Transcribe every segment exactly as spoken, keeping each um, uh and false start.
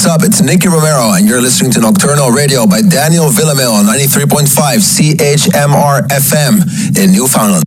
What's up? It's Nicky Romero, and you're listening to Nocturnal Radio by Daniel Villamil on ninety-three point five C H M R F M in Newfoundland.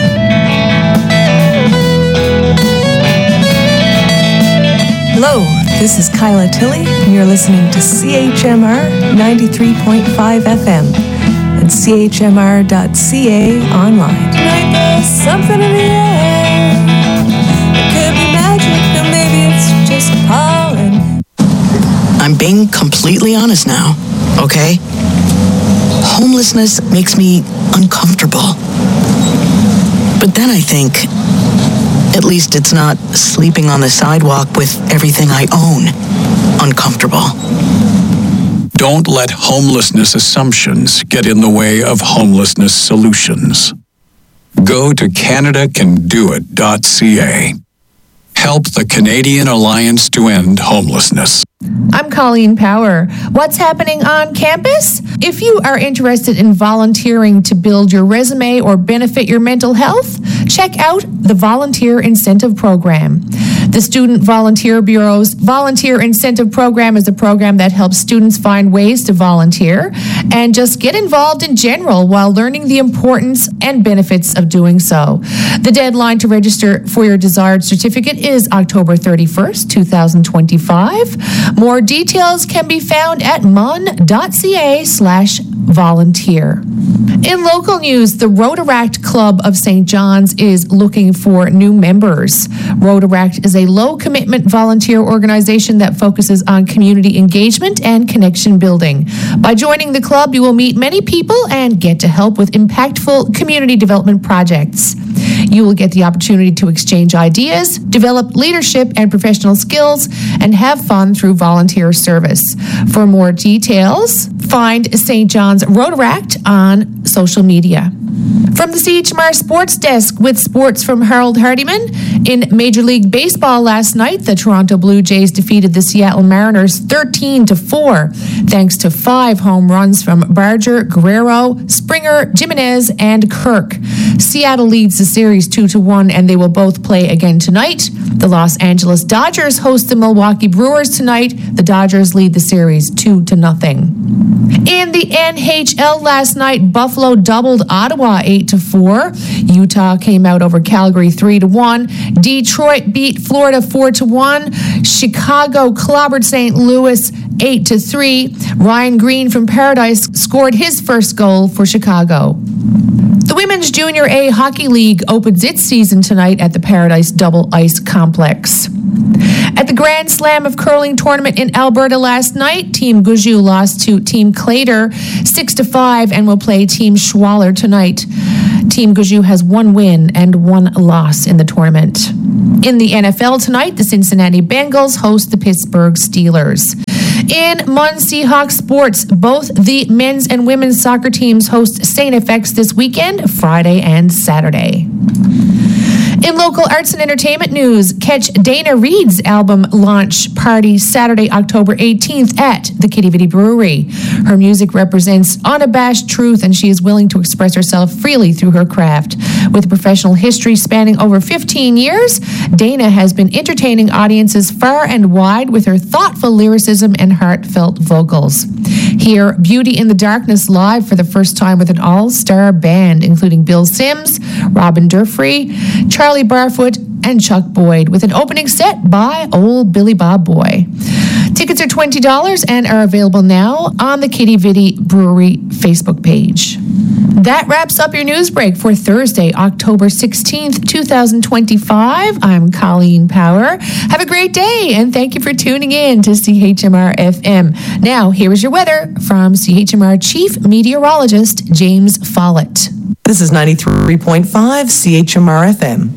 Hello, this is Kyla Tilley, and you're listening to C H M R ninety-three point five F M and C H M R dot C A online. Tonight there's something in the air. It could be magic, or maybe it's just pollen. I'm being completely honest now, okay? Homelessness makes me uncomfortable. But then I think, at least it's not sleeping on the sidewalk with everything I own uncomfortable. Don't let homelessness assumptions get in the way of homelessness solutions. Go to Canada Can Do It dot C A. Help the Canadian Alliance to End Homelessness. I'm Colleen Power. What's happening on campus? If you are interested in volunteering to build your resume or benefit your mental health, check out the Volunteer Incentive Program. The Student Volunteer Bureau's Volunteer Incentive Program is a program that helps students find ways to volunteer and just get involved in general while learning the importance and benefits of doing so. The deadline to register for your desired certificate is October thirty-first, twenty twenty-five. More details can be found at mun.ca slash volunteer. In local news, the Rotaract Club of Saint John's is looking for new members. Rotaract is a low-commitment volunteer organization that focuses on community engagement and connection building. By joining the club, you will meet many people and get to help with impactful community development projects. You will get the opportunity to exchange ideas, develop leadership and professional skills, and have fun through volunteer service. For more details, find Saint John's Rotaract on social media. From the C H M R Sports Desk with sports from Harold Hardiman. In Major League Baseball last night, the Toronto Blue Jays defeated the Seattle Mariners thirteen to four, thanks to five home runs from Barger, Guerrero, Springer, Jimenez, and Kirk. Seattle leads the series two to one, and they will both play again tonight. The Los Angeles Dodgers host the Milwaukee Brewers tonight. The Dodgers lead the series two to nothing. In the N H L last night, Buffalo doubled Ottawa eight to four. Utah came out over Calgary three to one. Detroit beat Florida four to one. Chicago clobbered Saint Louis eight to three. Ryan Green from Paradise scored his first goal for Chicago. The Women's Junior A Hockey League opens its season tonight at the Paradise Double Ice Complex. At the Grand Slam of Curling Tournament in Alberta last night, Team Gouju lost to Team Clader six to five and will play Team Schwaller tonight. Team Gouju has one win and one loss in the tournament. In the N F L tonight, the Cincinnati Bengals host the Pittsburgh Steelers. In Mun Seahawks sports, both the men's and women's soccer teams host Saint F X this weekend, Friday and Saturday. In local arts and entertainment news, catch Dana Reed's album launch party Saturday, October eighteenth at the Kitty Vitty Brewery. Her music represents unabashed truth, and she is willing to express herself freely through her craft. With a professional history spanning over fifteen years, Dana has been entertaining audiences far and wide with her thoughtful lyricism and heartfelt vocals. Hear Beauty in the Darkness live for the first time with an all-star band, including Bill Sims, Robin Durfree, Charlie Barfoot, and Chuck Boyd, with an opening set by Old Billy Bob Boy. Tickets are twenty dollars and are available now on the Kitty Vitty Brewery Facebook page. That wraps up your news break for Thursday, October sixteenth, twenty twenty-five. I'm Colleen Power. Have a great day, and thank you for tuning in to C H M R F M. Now, here is your weather from C H M R Chief Meteorologist James Follett. This is ninety-three point five C H M R F M.